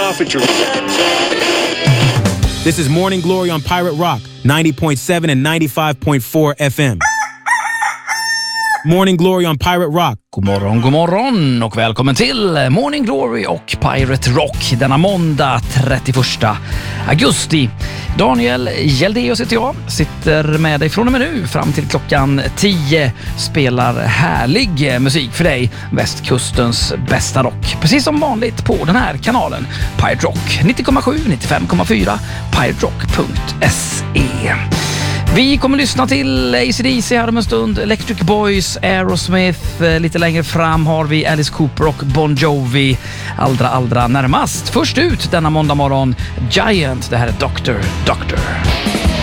off at your... This is Morning Glory on Pirate Rock, 90.7 and 95.4 FM. Morning Glory on Pirate Rock. God morgon och välkommen till Morning Glory och Pirate Rock denna måndag 31 augusti. Daniel Gjeldeus heter jag, sitter med dig från och med nu fram till klockan 10. Spelar härlig musik för dig, västkustens bästa rock. Precis som vanligt på den här kanalen, Pirate Rock 90,7, 95,4, piraterock.se. Vi kommer lyssna till AC/DC här om en stund, Electric Boys, Aerosmith. Lite längre fram har vi Alice Cooper och Bon Jovi allra närmast. Först ut denna måndag morgon, Giant. Det här är Doctor.